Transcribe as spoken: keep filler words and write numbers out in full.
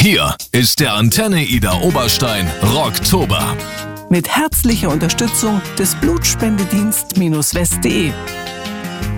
Hier ist der Antenne Ida Oberstein Rocktober. Mit herzlicher Unterstützung des Blutspendedienst-west punkt de.